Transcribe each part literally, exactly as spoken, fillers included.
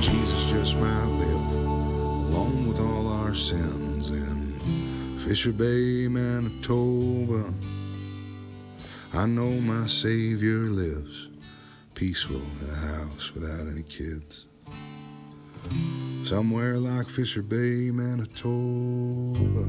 Jesus just might live along with all our sins in Fisher Bay, Manitoba. I know my Savior lives peaceful in a house without any kids, somewhere like Fisher Bay, Manitoba.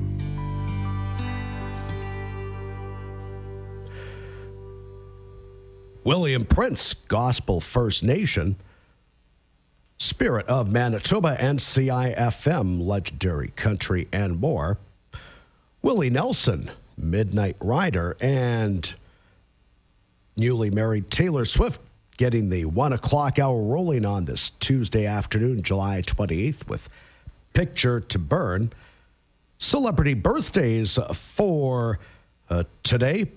William Prince, Gospel First Nation, Spirit of Manitoba, and C I F M, Legendary Country and more. Willie Nelson, Midnight Rider, and newly married Taylor Swift getting the one o'clock hour rolling on this Tuesday afternoon, July twenty-eighth, with Picture to Burn. Celebrity birthdays for uh, today.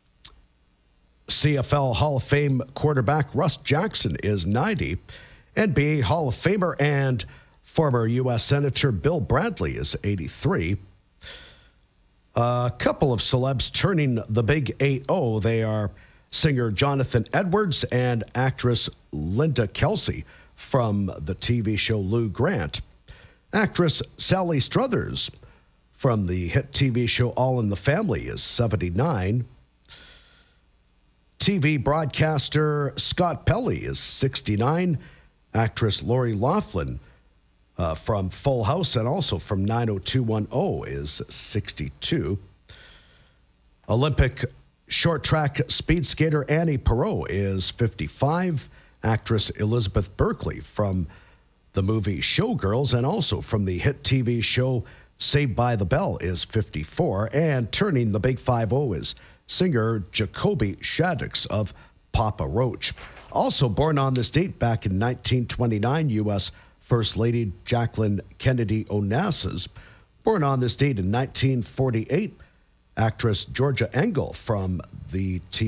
C F L Hall of Fame quarterback Russ Jackson is ninety. N B A Hall of Famer and former U S Senator Bill Bradley is eighty-three. A couple of celebs turning the big eight oh. They are singer Jonathan Edwards and actress Linda Kelsey from the T V show Lou Grant. Actress Sally Struthers from the hit T V show All in the Family is seventy-nine. T V broadcaster Scott Pelley is sixty-nine. Actress Lori Loughlin uh, from Full House and also from nine oh two one oh is sixty-two. Olympic short track speed skater Annie Perot is fifty-five. Actress Elizabeth Berkley from the movie Showgirls and also from the hit T V show Saved by the Bell is fifty-four. And turning the big five oh is singer Jacoby Shaddix of Papa Roach. Also born on this date back in nineteen twenty-nine, U S First Lady Jacqueline Kennedy Onassis. Born on this date in nineteen forty-eight, actress Georgia Engel from the T V